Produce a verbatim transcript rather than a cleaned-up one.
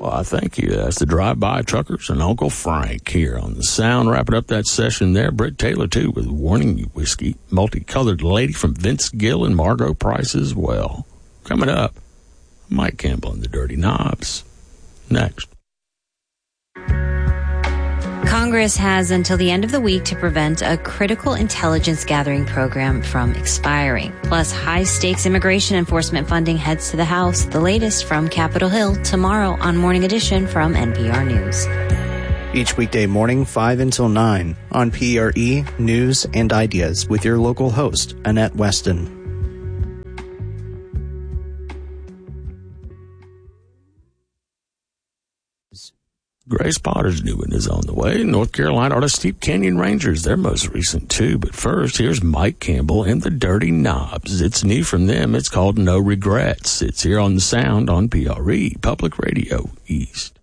Well, I thank you. That's the Drive-By Truckers and Uncle Frank here on the Sound. Wrapping up that session there. Britt Taylor, too, with Warning You Whiskey. Multicolored Lady from Vince Gill and Margot Price as well. Coming up, Mike Campbell and the Dirty Knobs. Next. Congress has until the end of the week to prevent a critical intelligence gathering program from expiring. Plus, high-stakes immigration enforcement funding heads to the House. The latest from Capitol Hill tomorrow on Morning Edition from N P R News. Each weekday morning, five until nine, on P R E, News and Ideas with your local host, Annette Weston. Grace Potter's new one is on the way. North Carolina artist Steep Canyon Rangers, their most recent too. But first, here's Mike Campbell and the Dirty Knobs. It's new from them. It's called No Regrets. It's here on the Sound on P R E, Public Radio East.